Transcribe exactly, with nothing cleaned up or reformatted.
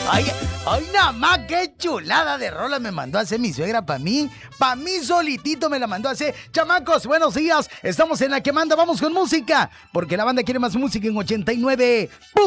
Ay, ay, nada más qué chulada de rola me mandó a hacer mi suegra para mí. Para mí solitito me la mandó a hacer. Chamacos, buenos días. Estamos en La Que Manda. Vamos con música. Porque la banda quiere más música en ochenta y nueve. ¡Pum!